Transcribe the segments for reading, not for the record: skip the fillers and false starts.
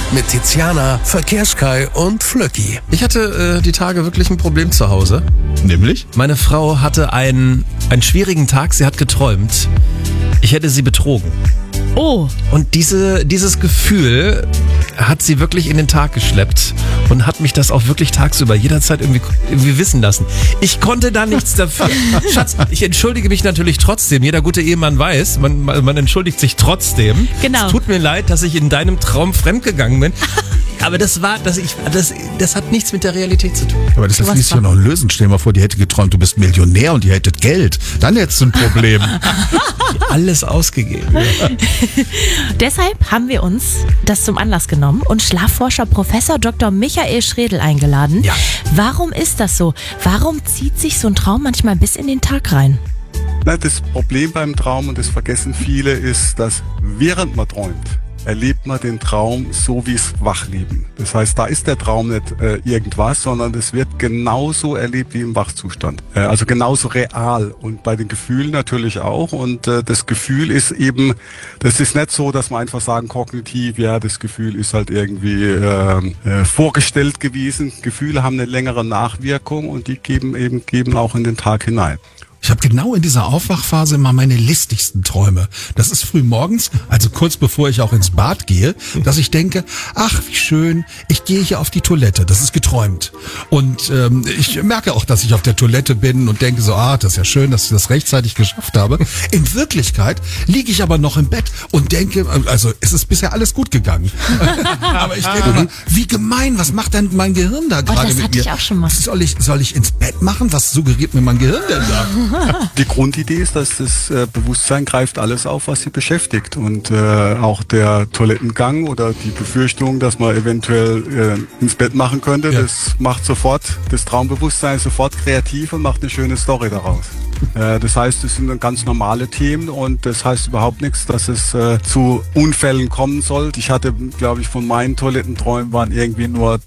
mit Tiziana, Verkehrskai und Flöcki. Ich hatte die Tage wirklich ein Problem zu Hause. Nämlich? Meine Frau hatte einen schwierigen Tag. Sie hat geträumt, ich hätte sie betrogen. Oh. Und dieses Gefühl hat sie wirklich in den Tag geschleppt und hat mich das auch wirklich tagsüber jederzeit irgendwie wissen lassen. Ich konnte da nichts dafür. Schatz, ich entschuldige mich natürlich trotzdem. Jeder gute Ehemann weiß, man entschuldigt sich trotzdem. Genau. Es tut mir leid, dass ich in deinem Traum fremdgegangen bin. Aber das hat nichts mit der Realität zu tun. Aber das ließ sich ja noch lösen. Stell dir mal vor, die hätte geträumt, du bist Millionär und die hättet Geld. Dann hättest du ein Problem. Alles ausgegeben. Ja. Deshalb haben wir uns das zum Anlass genommen und Schlafforscher Professor Dr. Michael Schredl eingeladen. Ja. Warum ist das so? Warum zieht sich so ein Traum manchmal bis in den Tag rein? Das Problem beim Traum, und das vergessen viele, ist, dass während man träumt, erlebt man den Traum so wie es Wachleben. Das heißt, da ist der Traum nicht irgendwas, sondern es wird genauso erlebt wie im Wachzustand. Also genauso real und bei den Gefühlen natürlich auch. Und das Gefühl ist eben, das ist nicht so, dass man einfach sagen kognitiv, ja, das Gefühl ist halt irgendwie vorgestellt gewesen. Gefühle haben eine längere Nachwirkung und die geben auch in den Tag hinein. Ich habe genau in dieser Aufwachphase immer meine listigsten Träume. Das ist früh morgens, also kurz bevor ich auch ins Bad gehe, dass ich denke, ach wie schön, ich gehe hier auf die Toilette. Das ist geträumt. Und ich merke auch, dass ich auf der Toilette bin und denke so, das ist ja schön, dass ich das rechtzeitig geschafft habe. In Wirklichkeit liege ich aber noch im Bett und denke, also es ist bisher alles gut gegangen. Aber ich denke mal, wie gemein, was macht denn mein Gehirn da gerade mit mir? Das hatte ich auch schon mal. Soll ich ins Bett machen? Was suggeriert mir mein Gehirn denn da? Die Grundidee ist, dass das Bewusstsein greift alles auf, was sie beschäftigt. Und auch der Toilettengang oder die Befürchtung, dass man eventuell ins Bett machen könnte, das macht sofort das Traumbewusstsein sofort kreativ und macht eine schöne Story daraus. Das heißt, es sind ganz normale Themen und das heißt überhaupt nichts, dass es zu Unfällen kommen soll. Ich hatte, glaube ich, von meinen Toilettenträumen waren irgendwie nur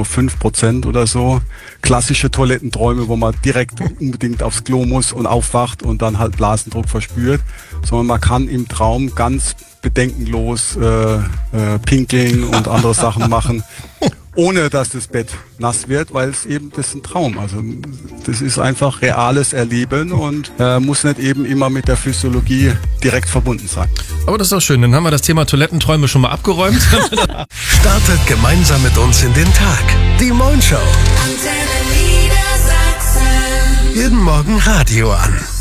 5% oder so. Klassische Toilettenträume, wo man direkt unbedingt aufs Klo muss und aufwacht und dann halt Blasendruck verspürt. Sondern man kann im Traum ganz bedenkenlos pinkeln und andere Sachen machen. Ohne dass das Bett nass wird, weil das ist ein Traum. Also das ist einfach reales Erleben und muss nicht eben immer mit der Physiologie direkt verbunden sein. Aber das ist doch schön, dann haben wir das Thema Toilettenträume schon mal abgeräumt. Startet gemeinsam mit uns in den Tag. Die Moin Show. Jeden Morgen Radio an.